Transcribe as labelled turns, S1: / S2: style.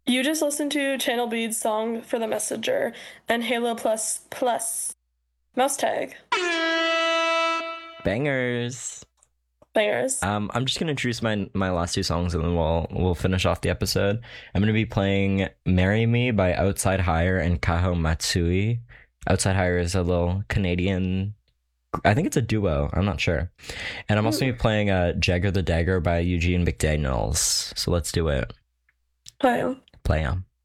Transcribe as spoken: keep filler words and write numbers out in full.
S1: You just listened to Channel Beats song for the Messenger and Halo Plus Plus Mouse Tag.
S2: Bangers.
S1: Bangers.
S2: Um, I'm just gonna introduce my my last two songs and then we'll we'll finish off the episode. I'm gonna be playing "Marry Me" by Outside Higher and Kaho Matsui. Outside Higher is a little Canadian. I think it's a duo. I'm not sure. And I'm also gonna
S1: Hmm.
S2: be playing uh, "Jagger the Dagger" by Eugene McDaniels. So let's do it.
S1: Hi.
S2: Play 'em.